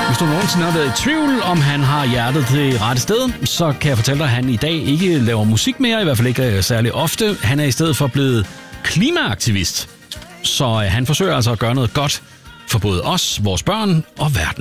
Hvis du nogensinde har været i tvivl, om han har hjertet det rette sted, så kan jeg fortælle dig, at han i dag ikke laver musik mere, i hvert fald ikke særlig ofte. Han er i stedet for blevet klimaaktivist. Så han forsøger altså at gøre noget godt for både os, vores børn og verden.